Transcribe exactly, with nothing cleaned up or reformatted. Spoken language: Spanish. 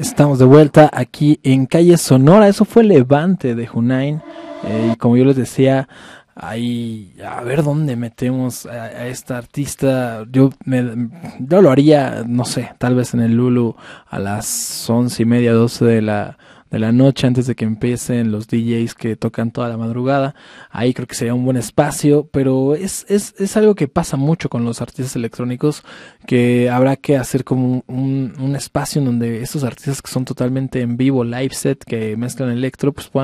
Estamos de vuelta aquí en Calle Sonora. Eso fue Levante de Junain. Eh, y como yo les decía, ahí a ver dónde metemos a, a esta artista. Yo, me, yo lo haría, no sé, tal vez en el Lulu a las once y media, doce de la de la noche, antes de que empiecen los D Js que tocan toda la madrugada. Ahí creo que sería un buen espacio, pero es, es, es algo que pasa mucho con los artistas electrónicos, que habrá que hacer como un, un espacio en donde estos artistas que son totalmente en vivo, live set, que mezclan electro, pues puedan